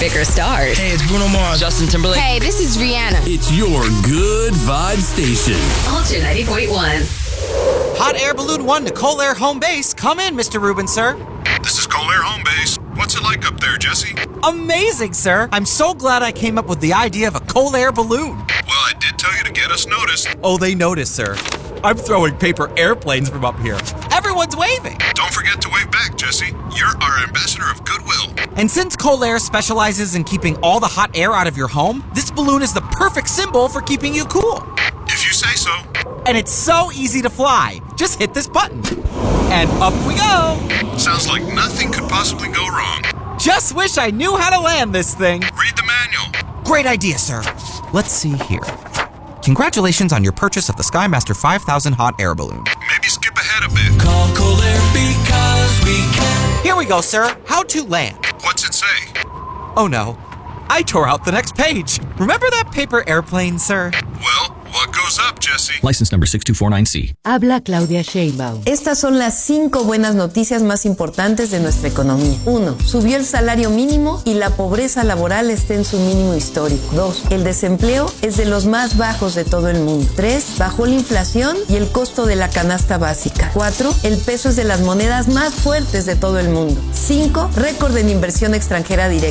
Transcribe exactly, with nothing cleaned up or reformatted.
bigger stars. Hey, it's Bruno Mars. Justin Timberlake. Hey, this is Rihanna. It's your good vibe station. Ultra ninety point one. Hot Air Balloon one to Cold Air Home Base. Come in, Mister Rubin, sir. This is Cold Air Home Base. What's it like up there, Jesse? Amazing, sir. I'm so glad I came up with the idea of a cold air balloon. Well, I did tell you to get us noticed. Oh, they noticed, sir. I'm throwing paper airplanes from up here. Everyone's waving. Don't forget to wave back, Jesse. You're our ambassador of goodwill. And since Cold Air specializes in keeping all the hot air out of your home, this balloon is the perfect symbol for keeping you cool. If you say so. And it's so easy to fly. Just hit this button. And up we go. Sounds like nothing could possibly go wrong. Just wish I knew how to land this thing. Read the manual. Great idea, sir. Let's see here. Congratulations on your purchase of the Skymaster five thousand Hot Air Balloon. Maybe skip ahead a bit. Call Cold Air because we can. Here we go, sir. How to land. What's it say? Oh no, I tore out the next page. Remember that paper airplane, sir? Well, what goes up, Jesse? License number six two four nine C. Habla Claudia Sheinbaum. Estas son las cinco buenas noticias más importantes de nuestra economía. Uno, subió el salario mínimo y la pobreza laboral está en su mínimo histórico. Dos, el desempleo es de los más bajos de todo el mundo. Tres, bajó la inflación y el costo de la canasta básica. Cuatro, el peso es de las monedas más fuertes de todo el mundo. Cinco, récord en inversión extranjera directa.